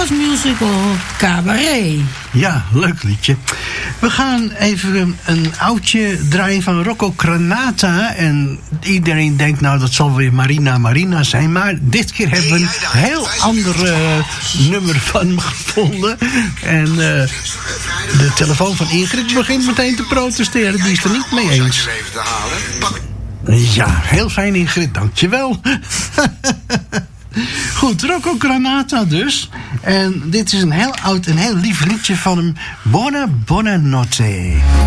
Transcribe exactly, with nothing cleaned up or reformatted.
was musical Cabaret. Ja, leuk liedje. We gaan even een oudje draaien van Rocco Granata. En iedereen denkt nou dat zal weer Marina Marina zijn. Maar dit keer hebben we een heel ander uh, nummer van hem gevonden. En uh, de telefoon van Ingrid begint meteen te protesteren. Die is er niet mee eens. Ja, heel fijn Ingrid, dankjewel. Goed, Rocco Granata dus. En dit is een heel oud en heel lief liedje van hem. Buona Buona Notte.